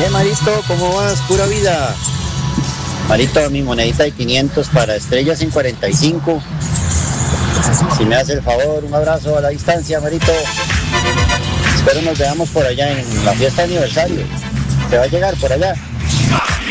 Marito, ¿cómo vas? Pura vida. Marito, mi monedita de 500 para Estrellas en 45. Si me hace el favor, un abrazo a la distancia, Marito. Espero nos veamos por allá en la fiesta de aniversario. ¿Te va a llegar por allá?